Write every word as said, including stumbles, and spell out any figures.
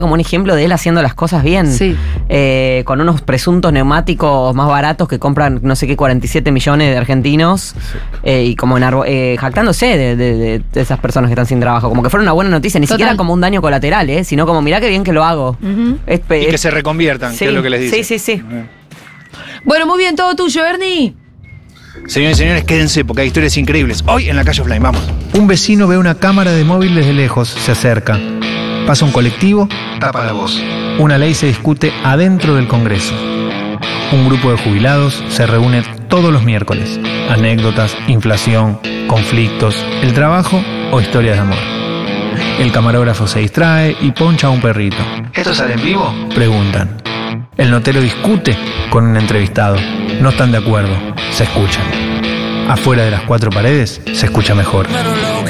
como un ejemplo de él haciendo las cosas bien. Sí. Eh, con unos presuntos neumáticos más baratos que compran no sé qué cuarenta y siete millones de argentinos. Sí. Eh, y como enarbo- eh, jactándose de, de, de, de esas personas que están sin trabajo. Como que fuera una buena noticia, ni Total. siquiera como un daño colateral, ¿eh? Sino como mirá qué bien que lo hago. Uh-huh. es, y que se reconviertan, sí, que es lo que les dice. Sí, sí, sí. Uh-huh. Bueno, muy bien, todo tuyo, Ernie. Señores y señores, quédense porque hay historias increíbles. Hoy en la calle Offline, vamos. Un vecino ve una cámara de móvil desde lejos, se acerca. Pasa un colectivo, tapa la voz. Una ley se discute adentro del Congreso. Un grupo de jubilados se reúne todos los miércoles. Anécdotas, inflación, conflictos, el trabajo o historias de amor. El camarógrafo se distrae y poncha a un perrito. ¿Esto sale en vivo? Preguntan. El notero discute con un entrevistado. No están de acuerdo, se escuchan. Afuera de las cuatro paredes se escucha mejor.